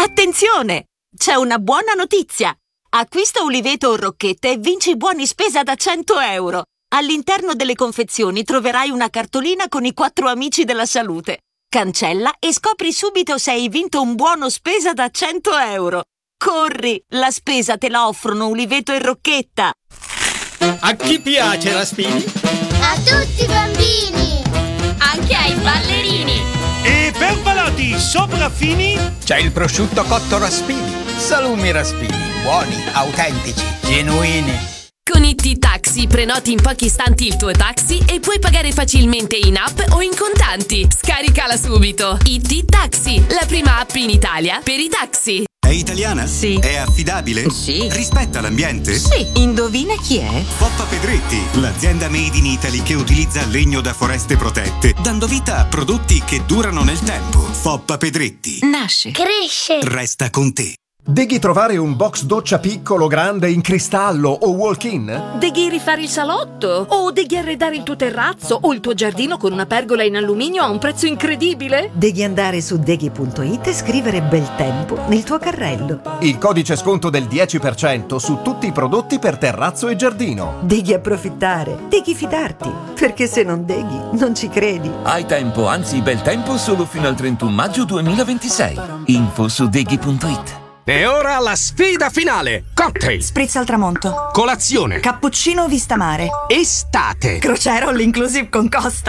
Attenzione! C'è una buona notizia! Acquista uliveto o rocchette e vinci buoni spesa da 100 euro. All'interno delle confezioni troverai una cartolina con i 4 amici della salute. Cancella e scopri subito se hai vinto un buono spesa da 100 euro. Corri, la spesa te la offrono uliveto e rocchetta. A chi piace Raspini? A tutti i bambini! Anche ai ballerini! E per palati sopraffini C'è il prosciutto cotto Raspini. Salumi Raspini, buoni, autentici, genuini. Con IT Taxi prenoti in pochi istanti il tuo taxi e puoi pagare facilmente in app o in contanti. Scaricala subito. IT Taxi, la prima app in Italia per i taxi. È italiana? Sì. È affidabile? Sì. Rispetta l'ambiente? Sì. Indovina chi è? Foppa Pedretti, l'azienda made in Italy che utilizza legno da foreste protette, dando vita a prodotti che durano nel tempo. Foppa Pedretti. Nasce. Cresce! Resta con te. Devi trovare un box doccia piccolo, grande, in cristallo o walk-in? Devi rifare il salotto? O devi arredare il tuo terrazzo o il tuo giardino con una pergola in alluminio a un prezzo incredibile? Devi andare su deghi.it e scrivere bel tempo nel tuo carrello. Il codice sconto del 10% su tutti i prodotti per terrazzo e giardino. Devi approfittare, devi fidarti, perché se non deghi non ci credi. Hai tempo, anzi bel tempo solo fino al 31 maggio 2026. Info su deghi.it. E ora la sfida finale. Cocktail, Spritz al tramonto. colazione, Cappuccino vista mare. estate. Crociera all inclusive con Costa.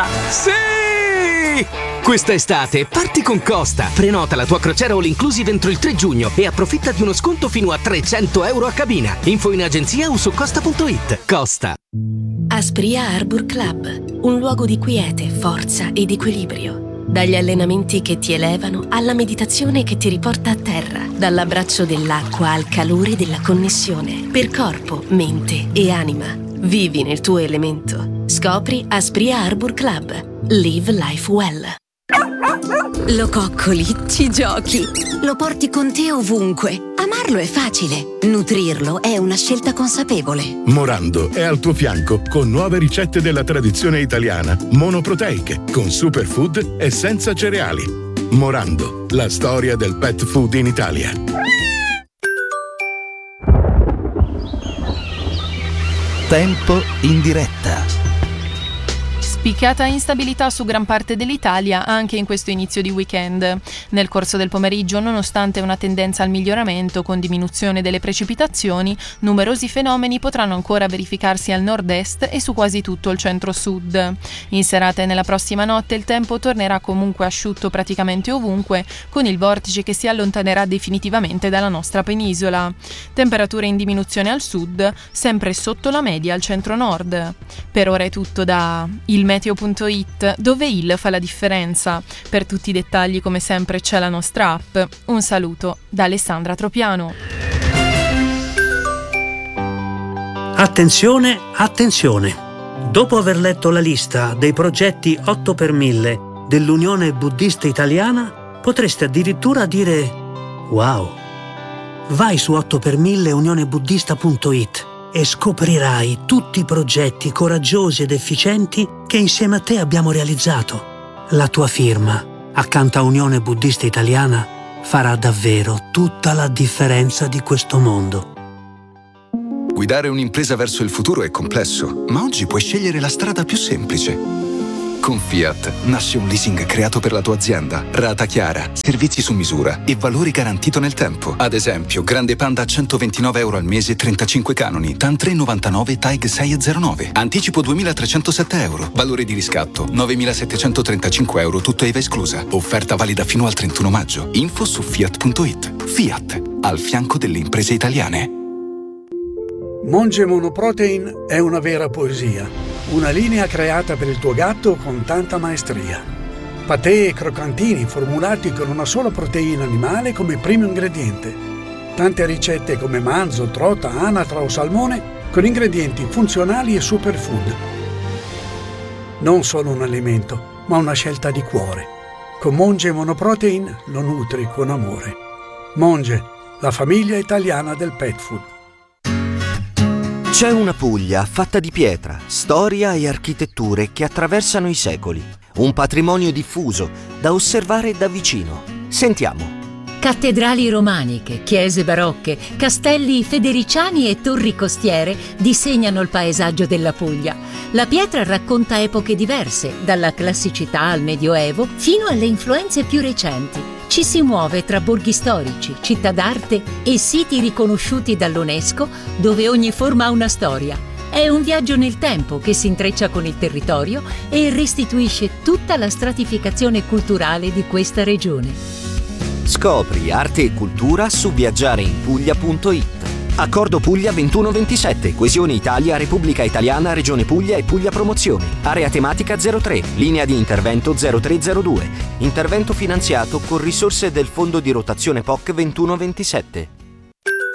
Sì! Questa estate parti con Costa. Prenota la tua crociera all inclusive entro il 3 giugno e approfitta di uno sconto fino a 300 euro a cabina. Info in agenzia o su costa.it. Costa. Aspria Arbor Club, un luogo di quiete, forza ed equilibrio. Dagli allenamenti che ti elevano alla meditazione che ti riporta a terra, dall'abbraccio dell'acqua al calore della connessione, per corpo, mente e anima. Vivi nel tuo elemento. Scopri Aspria Arbor Club. Live life well. Lo coccoli, ci giochi, lo porti con te ovunque. Amarlo è facile, nutrirlo è una scelta consapevole. Morando è al tuo fianco con nuove ricette della tradizione italiana, monoproteiche, con superfood e senza cereali. Morando, la storia del pet food in Italia. Tempo in diretta. Spiccata instabilità su gran parte dell'Italia anche in questo inizio di weekend. Nel corso del pomeriggio, nonostante una tendenza al miglioramento con diminuzione delle precipitazioni, numerosi fenomeni potranno ancora verificarsi al nord-est e su quasi tutto il centro-sud. In serata e nella prossima notte il tempo tornerà comunque asciutto praticamente ovunque, con il vortice che si allontanerà definitivamente dalla nostra penisola. Temperature in diminuzione al sud, sempre sotto la media al centro-nord. Per ora è tutto da ilmeteo.it, dove il fa la differenza. Per tutti i dettagli, come sempre, c'è la nostra app. Un saluto da Alessandra Tropiano. Attenzione, attenzione! Dopo aver letto la lista dei progetti 8 per 1000 dell'Unione Buddista Italiana, potreste addirittura dire wow! Vai su 8per1000 unionebuddista.it e scoprirai tutti i progetti coraggiosi ed efficienti che insieme a te abbiamo realizzato. La tua firma, accanto a Unione Buddista Italiana, farà davvero tutta la differenza di questo mondo. Guidare un'impresa verso il futuro è complesso, ma oggi puoi scegliere la strada più semplice. Con Fiat nasce un leasing creato per la tua azienda, rata chiara, servizi su misura e valore garantito nel tempo. Ad esempio, Grande Panda a 129 euro al mese, 35 canoni, TAN 399, TAIG 609. Anticipo 2.307 euro, valore di riscatto 9.735 euro, tutto IVA esclusa. Offerta valida fino al 31 maggio. Info su Fiat.it. Fiat, al fianco delle imprese italiane. Monge Monoprotein è una vera poesia, una linea creata per il tuo gatto con tanta maestria. Patè e croccantini formulati con una sola proteina animale come primo ingrediente. Tante ricette come manzo, trota, anatra o salmone con ingredienti funzionali e superfood. Non solo un alimento, ma una scelta di cuore. Con Monge Monoprotein lo nutri con amore. Monge, la famiglia italiana del pet food. C'è una Puglia fatta di pietra, storia e architetture che attraversano i secoli. Un patrimonio diffuso da osservare da vicino. Sentiamo. Cattedrali romaniche, chiese barocche, castelli federiciani e torri costiere disegnano il paesaggio della Puglia. La pietra racconta epoche diverse, dalla classicità al Medioevo fino alle influenze più recenti. Ci si muove tra borghi storici, città d'arte e siti riconosciuti dall'UNESCO, dove ogni forma ha una storia. È un viaggio nel tempo che si intreccia con il territorio e restituisce tutta la stratificazione culturale di questa regione. Scopri arte e cultura su viaggiareinpuglia.it. Accordo Puglia 2127, Coesione Italia, Repubblica Italiana, Regione Puglia e Puglia Promozione. Area tematica 03, linea di intervento 0302. Intervento finanziato con risorse del Fondo di rotazione POC 2127.